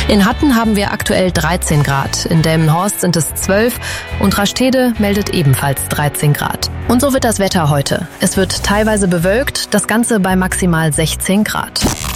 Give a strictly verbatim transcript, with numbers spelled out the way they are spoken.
In Hatten haben wir aktuell dreizehn Grad, in Delmenhorst sind es zwölf und Rastede meldet ebenfalls dreizehn Grad. Und so wird das Wetter heute. Es wird teilweise bewölkt, das Ganze bei maximal sechzehn Grad.